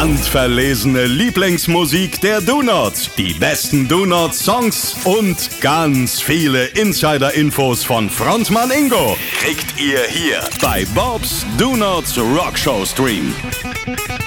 Handverlesene Lieblingsmusik der Donuts, die besten Donut-Songs und ganz viele Insider-Infos von Frontmann Ingo kriegt ihr hier bei Bobs Donuts Rockshow Stream.